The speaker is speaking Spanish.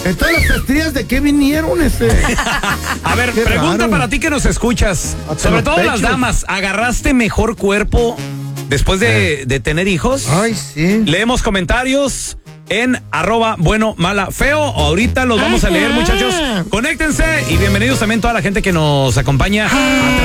Entonces, ¿las estrías de qué vinieron? A ver, Qué pregunta raro. para ti que nos escuchas. Hasta Sobre los todo las pechos. damas, ¿agarraste mejor cuerpo después de tener hijos? Ay, sí. Leemos comentarios en @bueno-mala-feo. Ahorita los vamos a leer, muchachos. Conéctense y bienvenidos también toda la gente que nos acompaña a